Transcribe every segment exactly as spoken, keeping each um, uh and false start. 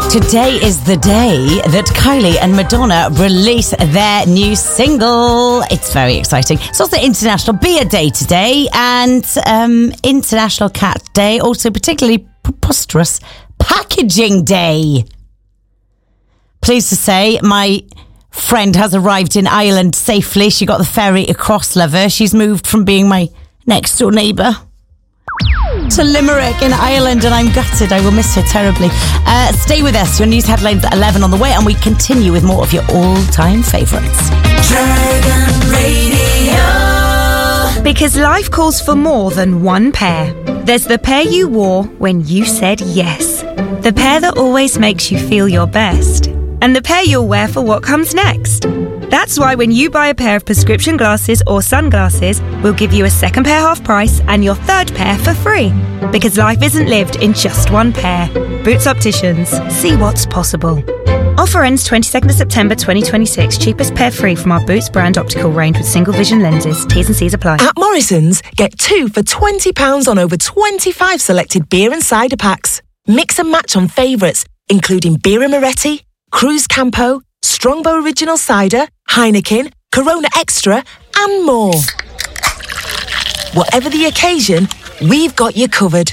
Today is the day that Kylie and Madonna release their new single. It's very exciting. It's also International Beer Day today and um, International Cat Day. Also particularly preposterous Packaging Day. Pleased to say my friend has arrived in Ireland safely. She got the ferry across, lover. She's moved from being my next door neighbour to Limerick in Ireland, and I'm gutted. I will miss her terribly. Uh, stay with us. Your news headlines at eleven on the way, and we continue with more of your all-time favourites. Dragon Radio. Because life calls for more than one pair. There's the pair you wore when you said yes. The pair that always makes you feel your best. And the pair you'll wear for what comes next. That's why when you buy a pair of prescription glasses or sunglasses, we'll give you a second pair half price and your third pair for free. Because life isn't lived in just one pair. Boots Opticians. See what's possible. Offer ends twenty-second of September twenty twenty-six. Cheapest pair free from our Boots brand optical range with single vision lenses. T's and C's apply. At Morrison's, get two for twenty pounds on over twenty-five selected beer and cider packs. Mix and match on favourites, including Birra Moretti, Cruz Campo, Strongbow Original Cider, Heineken, Corona Extra, and more. Whatever the occasion, we've got you covered.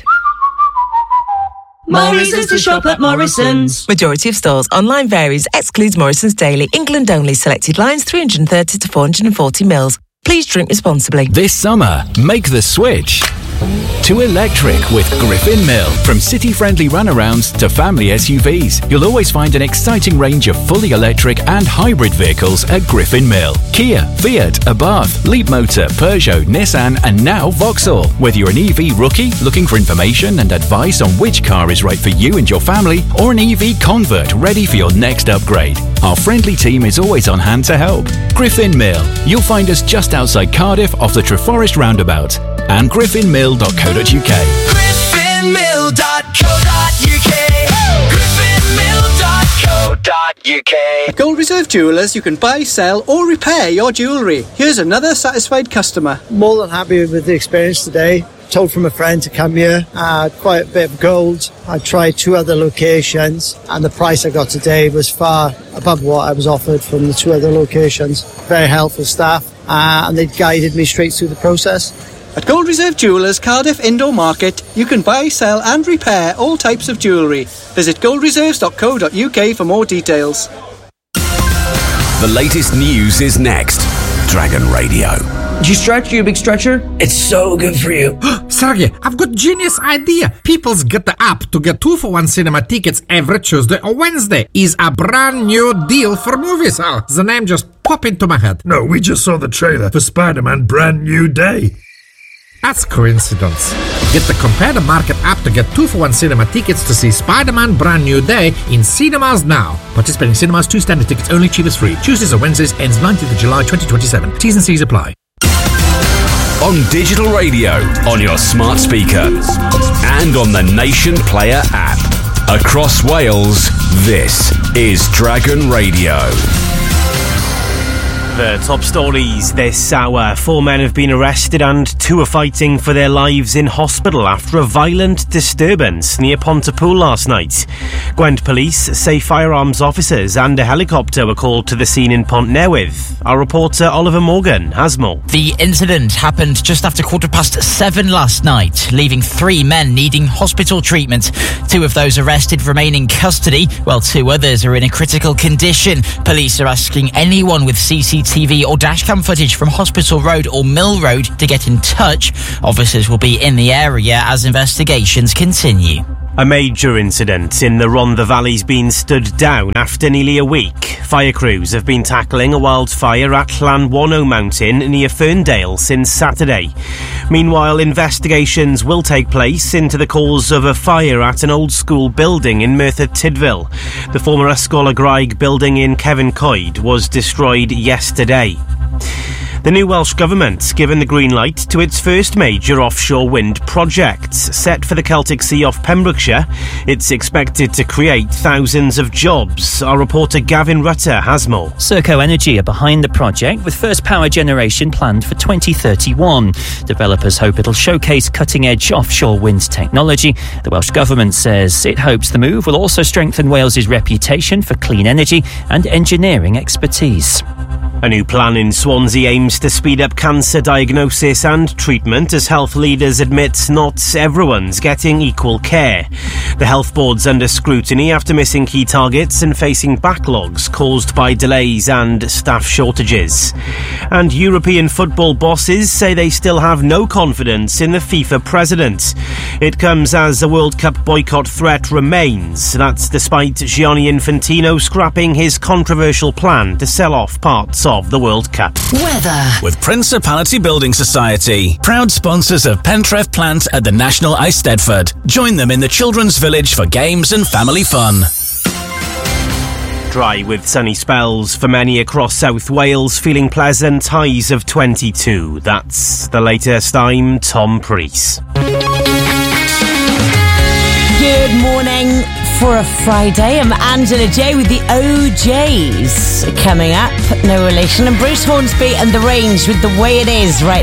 My reasons to shop at Morrison's. Majority of stores. Online varies. Excludes Morrison's Daily. England only. Selected lines three hundred thirty to four hundred forty mils. Please drink responsibly. This summer, make the switch to electric with Griffin Mill. From city-friendly runarounds to family S U Vs, you'll always find an exciting range of fully electric and hybrid vehicles at Griffin Mill. Kia, Fiat, Abarth, Leapmotor, Peugeot, Nissan and now Vauxhall. Whether you're an E V rookie looking for information and advice on which car is right for you and your family, or an E V convert ready for your next upgrade, our friendly team is always on hand to help. Griffin Mill. You'll find us just outside Cardiff off the Treforest roundabout and griffin mill dot co dot uk. griffin mill dot co dot uk. griffin mill dot co dot uk. At Gold Reserve Jewellers, you can buy, sell or repair your jewellery. Here's another satisfied customer. More than happy with the experience today. Told from a friend to come here. I had quite a bit of gold. I tried two other locations and the price I got today was far above what I was offered from the two other locations. Very helpful staff uh, and they guided me straight through the process. At Gold Reserve Jewellers, Cardiff Indoor Market, you can buy, sell and repair all types of jewellery. Visit gold reserves dot co dot uk for more details. The latest news is next. Dragon Radio. Do you stretch, you big stretcher? It's so good for you. Sergey, I've got genius idea. People's Get the App to get two for one cinema tickets every Tuesday or Wednesday is a brand new deal for movies. Oh, the name just popped into my head. No, we just saw the trailer for Spider-Man Brand New Day. That's coincidence. Get the Compare the Market app to get two for one cinema tickets to see Spider-Man Brand New Day in cinemas now. Participating cinemas, two standard tickets only, cheapest free. Tuesdays or Wednesdays, ends nineteenth of July twenty twenty-seven. T's and C's apply. On digital radio, on your smart speaker, and on the Nation Player app. Across Wales, this is Dragon Radio. The top stories this hour. Four men have been arrested and two are fighting for their lives in hospital after a violent disturbance near Pontypool last night. Gwent police say firearms officers and a helicopter were called to the scene in Pontnewydd. Our reporter Oliver Morgan has more. The incident happened just after quarter past seven last night, leaving three men needing hospital treatment. Two of those arrested remain in custody, while two others are in a critical condition. Police are asking anyone with C C T V or dashcam footage from Hospital Road or Mill Road to get in touch. Officers will be in the area as investigations continue. A major incident in the Rhondda Valley's been stood down after nearly a week. Fire crews have been tackling a wildfire at Llanwano Mountain near Ferndale since Saturday. Meanwhile, investigations will take place into the cause of a fire at an old school building in Merthyr Tydfil. The former Ysgol y Graig building in Cefn Coed was destroyed yesterday. The new Welsh Government's given the green light to its first major offshore wind project. Set for the Celtic Sea off Pembrokeshire, it's expected to create thousands of jobs. Our reporter Gavin Rutter has more. Serco Energy are behind the project, with first power generation planned for twenty thirty-one. Developers hope it'll showcase cutting-edge offshore wind technology. The Welsh Government says it hopes the move will also strengthen Wales's reputation for clean energy and engineering expertise. A new plan in Swansea aims to speed up cancer diagnosis and treatment as health leaders admit not everyone's getting equal care. The health board's under scrutiny after missing key targets and facing backlogs caused by delays and staff shortages. And European football bosses say they still have no confidence in the FIFA president. It comes as a World Cup boycott threat remains. That's despite Gianni Infantino scrapping his controversial plan to sell off parts of the World Cup. Weather with Principality Building Society, proud sponsors of Pentref Plant at the National Eisteddfod. Join them in the Children's Village for games and family fun. Dry with sunny spells for many across South Wales, feeling pleasant, highs of twenty-two. That's the latest. I'm Tom Preece. Good morning for a Friday. I'm Angela J with the O Js. Coming up, no relation, and Bruce Hornsby and The Range with The Way It Is right